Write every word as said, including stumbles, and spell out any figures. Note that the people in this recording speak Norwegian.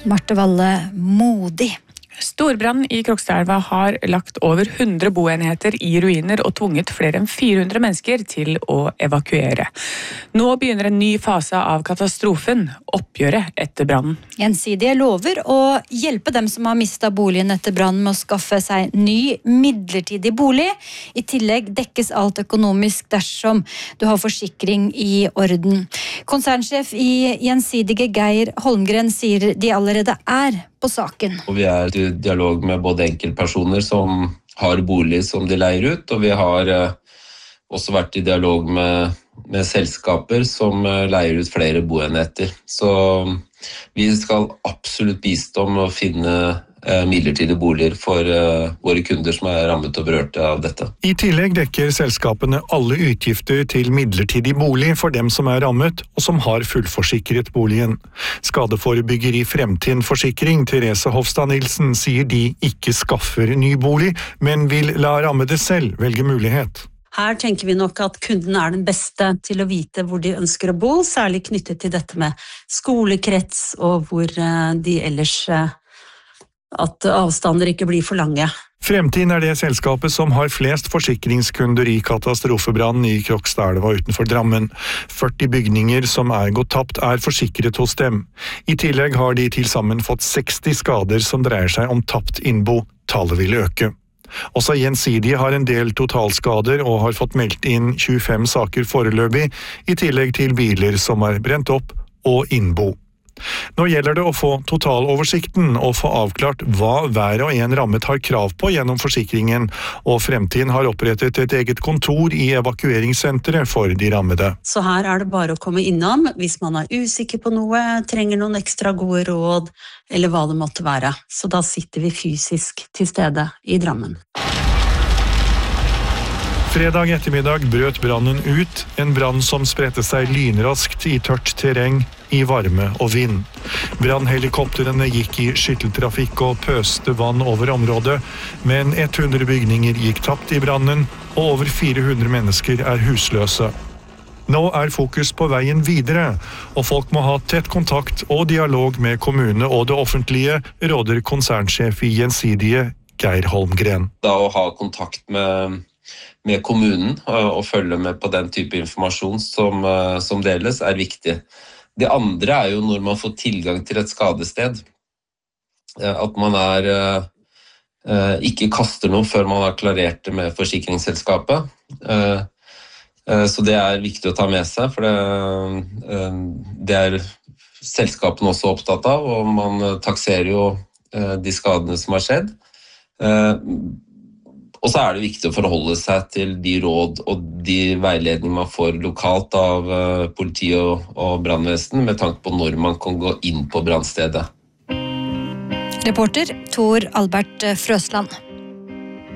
Marte Valle, modig. Storbrann i Krokstadelva har lagt over hundre boenheter i ruiner og tvunget flere enn fire hundre mennesker til å evakuere. Nå begynner en ny fase av katastrofen, oppgjøret etter brannen. Gjensidige lover å hjelpe dem som har mistet boligen etter brannen med å skaffe seg ny midlertidig bolig. I tillegg dekkes alt økonomisk dersom du har forsikring i orden. Konsernsjef i Gjensidige Geir Holmgren sier de allerede er på saken. Og vi er i dialog med både enkeltpersoner som har bolig som de leier ut, og vi har også vært i dialog med, med selskaper som leier ut flere boenheter. Så vi skal absolutt bistå med å finne midlertidige boliger for våre kunder som er rammet og berørt av dette. I tillegg dekker selskapene alle utgifter til midlertidig bolig for dem som er rammet og som har fullforsikret boligen. Skadeforebyggeri Fremtind Forsikring, Therese Hofstad Nilsen, sier de ikke skaffer ny bolig, men vil la rammede selv velge mulighet. Her tenker vi nok at kunden er den beste til å vite hvor de ønsker å bo, særlig knyttet til dette med skolekrets og hvor de ellers at avstander ikke blir for lange. Fremtind er det selskapet som har flest forsikringskunder i katastrofebrannen i Krokstadelva utenfor Drammen. førti bygninger som er gått tapt er forsikret hos dem. I tillegg har de til sammen fått seksti skader som dreier seg om tapt innbo. Tallet vil øke. Også Gjensidige har en del totalskader og har fått meldt inn tjuefem saker foreløpig, i tillegg til biler som er brent opp og innbo. Nå gjelder det å få totaloversikten og få avklart hva hver og en rammet har krav på gjennom forsikringen, og Fremtind har opprettet et eget kontor i evakueringssenteret for de rammede. Så her er det bare å komme innom hvis man er usikker på noe, trenger noen ekstra gode råd, eller hva det måtte være. Så da sitter vi fysisk til stede i Drammen. Fredag ettermiddag brøt brannen ut, en brann som spredte seg lynraskt i tørt terreng, i varme og vind. Brannhelikopterene gikk i skytteltrafikk og pøste vann over området, men hundre bygninger gikk tapt i brannen, og over fire hundre mennesker er husløse. Nå er fokus på veien videre, og folk må ha tett kontakt og dialog med kommune og det offentlige, råder konsernsjef i Gjensidige, Geir Holmgren. Da å ha kontakt med med kommunen og følge med på den type informasjon som, som deles er viktig. Det andre er jo når man får tilgang til et skadested, at man er, ikke kaster noe før man har klarert det med forsikringsselskapet. Så det er viktig å ta med seg, for det, det er selskapene også opptatt av, og man takserer jo de skadene som har skjedd. Og så er det viktig å forholde seg til de råd og de veiledninger man får lokalt av politi og, og brannvesen med tanke på når man kan gå inn på brannstedet. Reporter Tor Albert Frøsland.